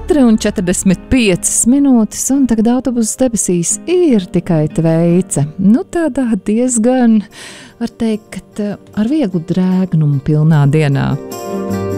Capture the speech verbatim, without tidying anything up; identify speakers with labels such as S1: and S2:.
S1: četri un četrdesmit piecas minūtes, un tagad autobusu debesīs ir tikai Tveice. Nu, tādā diezgan, var teikt, ar vieglu drēgnumu pilnā dienā.